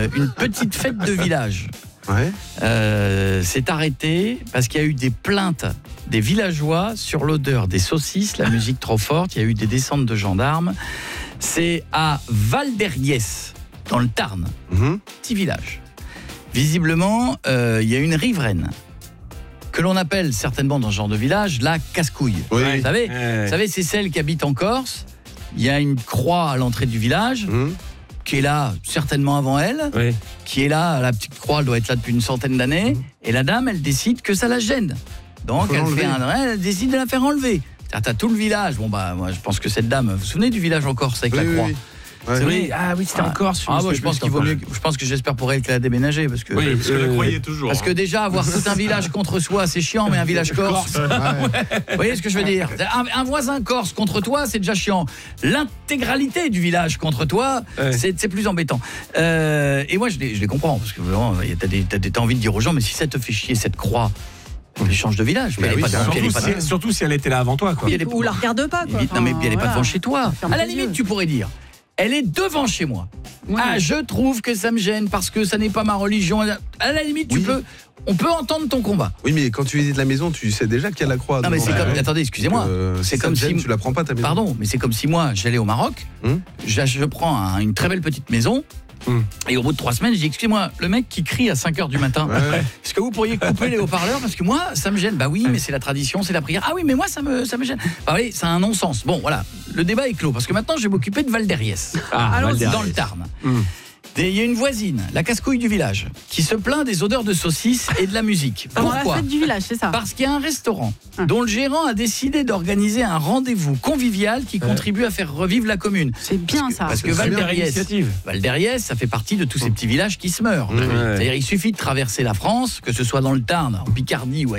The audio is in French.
une petite fête de village s'est arrêtée parce qu'il y a eu des plaintes des villageois sur l'odeur des saucisses, la musique trop forte, il y a eu des descentes de gendarmes. C'est à Val-d'Herriès, dans le Tarn, petit village. Visiblement, il y a une riveraine que l'on appelle certainement dans ce genre de village la casse-couille. Oui. Vous savez, c'est celle qui habite en Corse. Il y a une croix à l'entrée du village qui est là certainement avant elle, qui est là, la petite croix, elle doit être là depuis une centaine d'années, et la dame, elle décide que ça la gêne. Donc elle décide de la faire enlever. T'as tout le village. Bon bah moi je pense que cette dame, vous vous souvenez du village en Corse avec la croix? C'est vrai. Ah oui, c'était en Corse. Je pense qu'il vaut mieux. Je pense que j'espère pour elle qu'elle a déménagé parce que. Oui, parce que la croyait toujours. Parce que déjà avoir tout un village contre soi, c'est chiant, mais un village corse. Vous voyez ce que je veux dire? Un voisin corse contre toi, c'est déjà chiant. L'intégralité du village contre toi, c'est plus embêtant. Et moi, je les comprends parce que vraiment, t'as envie de dire aux gens, mais si ça te fait chier cette croix. Elle change de village. Surtout si elle était là avant toi. Quoi. Ou la regarde pas. Quoi. Non, mais elle n'est pas devant chez toi. À la limite, tu pourrais dire, elle est devant chez moi. Oui. Ah, je trouve que ça me gêne parce que ça n'est pas ma religion. À la limite, on peut entendre ton combat. Oui, mais quand tu visites la maison, tu sais déjà qu'il y a la croix. Non, mais c'est comme. Attendez, excusez-moi. C'est comme si tu la prends pas ta maison. Pardon, mais c'est comme si moi, j'allais au Maroc, je prends une très belle petite maison. Et au bout de 3 semaines, je dis excusez-moi, le mec qui crie à 5h du matin, est-ce que vous pourriez couper les haut-parleurs parce que moi ça me gêne? Bah oui, mais c'est la tradition, c'est la prière. Ah oui, mais moi ça me gêne. Bah oui, c'est un non-sens. Bon voilà, le débat est clos parce que maintenant je vais m'occuper de Val-d'Herriès, dans le Tarn. Il y a une voisine, la casse-couille du village, qui se plaint des odeurs de saucisses et de la musique. Pourquoi? La fête du village, c'est ça. Parce qu'il y a un restaurant dont le gérant a décidé d'organiser un rendez-vous convivial qui contribue à faire revivre la commune. C'est bien ça. Parce que Val-d'Herriès, ça fait partie de tous ces petits villages qui se meurent. C'est-à-dire il suffit de traverser la France, que ce soit dans le Tarn, en Picardie ou